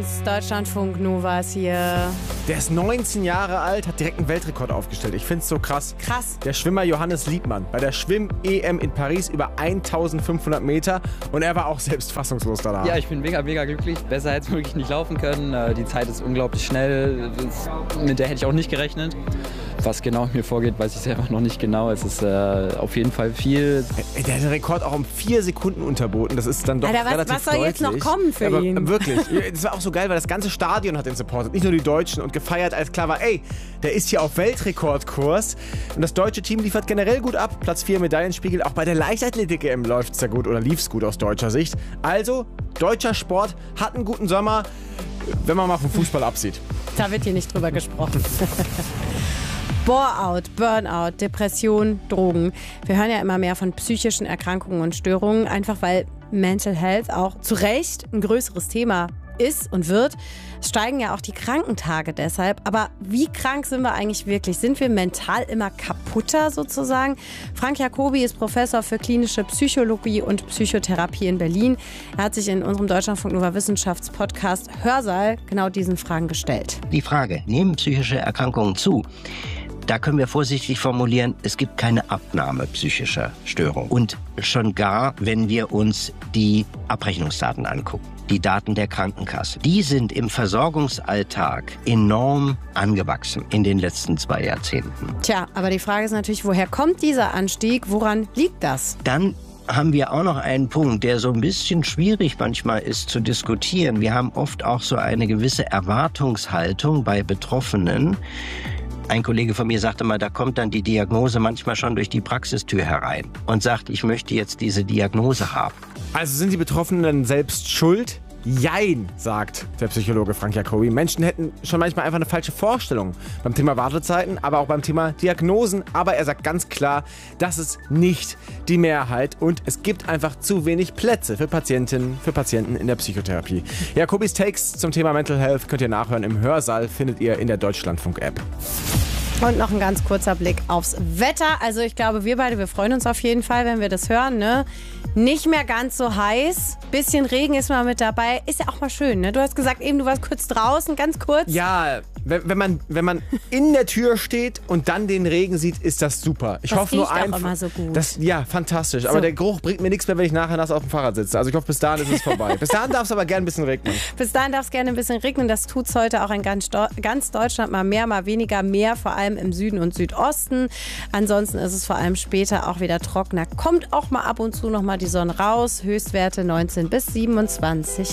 Deutschlandfunk Nova ist hier. Der ist 19 Jahre alt, hat direkt einen Weltrekord aufgestellt. Ich finde es so krass. Krass. Der Schwimmer Johannes Liebmann bei der Schwimm-EM in Paris über 1500 Meter. Und er war auch selbst fassungslos danach. Ja, ich bin mega glücklich. Besser hätte es wirklich nicht laufen können. Die Zeit ist unglaublich schnell. Mit der hätte ich auch nicht gerechnet. Was genau mir vorgeht, weiß ich selber noch nicht genau. Es ist auf jeden Fall viel. Der hat den Rekord auch um 4 Sekunden unterboten. Das ist dann doch Alter, relativ was soll deutlich. jetzt noch kommen für ihn? Aber wirklich. Das war auch so geil, weil das ganze Stadion hat ihn supportet. Nicht nur die Deutschen und gefeiert, als klar war, ey, der ist hier auf Weltrekordkurs. Und das deutsche Team liefert generell gut ab. Platz 4 Medaillenspiegel. Auch bei der Leichtathletik-EM läuft es ja gut oder lief es gut aus deutscher Sicht. Also, deutscher Sport hat einen guten Sommer, wenn man mal vom Fußball absieht. Da wird hier nicht drüber gesprochen. Bore-out, Burnout, Depression, Drogen. Wir hören ja immer mehr von psychischen Erkrankungen und Störungen, einfach weil Mental Health auch zu Recht ein größeres Thema ist und wird. Es steigen ja auch die Krankentage deshalb. Aber wie krank sind wir eigentlich wirklich? Sind wir mental immer kaputter sozusagen? Frank Jacobi ist Professor für klinische Psychologie und Psychotherapie in Berlin. Er hat sich in unserem Deutschlandfunk Nova Wissenschaftspodcast Hörsaal genau diesen Fragen gestellt. Die Frage, nehmen psychische Erkrankungen zu? Da können wir vorsichtig formulieren, es gibt keine Abnahme psychischer Störungen. Und schon gar, wenn wir uns die Abrechnungsdaten angucken, die Daten der Krankenkasse, die sind im Versorgungsalltag enorm angewachsen in den letzten 2 Jahrzehnten. Tja, aber die Frage ist natürlich, woher kommt dieser Anstieg? Woran liegt das? Dann haben wir auch noch einen Punkt, der so ein bisschen schwierig manchmal ist zu diskutieren. Wir haben oft auch so eine gewisse Erwartungshaltung bei Betroffenen. Ein Kollege von mir sagte mal, da kommt dann die Diagnose manchmal schon durch die Praxistür herein und sagt, ich möchte jetzt diese Diagnose haben. Also sind die Betroffenen selbst schuld? Jein, sagt der Psychologe Frank Jacobi. Menschen hätten schon manchmal einfach eine falsche Vorstellung beim Thema Wartezeiten, aber auch beim Thema Diagnosen. Aber er sagt ganz klar, das ist nicht die Mehrheit und es gibt einfach zu wenig Plätze für Patientinnen, für Patienten in der Psychotherapie. Jacobis Takes zum Thema Mental Health könnt ihr nachhören im Hörsaal, findet ihr in der Deutschlandfunk-App. Und noch ein ganz kurzer Blick aufs Wetter. Also ich glaube, wir beide, wir freuen uns auf jeden Fall, wenn wir das hören, ne? Nicht mehr ganz so heiß. Bisschen Regen ist mal mit dabei. Ist ja auch mal schön, ne? Du hast gesagt eben, du warst kurz draußen, ganz kurz. Ja, wenn man in der Tür steht und dann den Regen sieht, ist das super. Ich hoffe nur einfach. Auch immer so gut. Ja, fantastisch. Aber der Geruch bringt mir nichts mehr, wenn ich nachher nass auf dem Fahrrad sitze. Also ich hoffe, bis dahin ist es vorbei. Bis dahin darf es aber gerne ein bisschen regnen. Bis dahin darf es gerne ein bisschen regnen. Das tut es heute auch in ganz Deutschland. Mal mehr, mal weniger. Mehr vor allem im Süden und Südosten. Ansonsten ist es vor allem später auch wieder trockener. Kommt auch mal ab und zu noch mal die Sonne raus. Höchstwerte 19 bis 27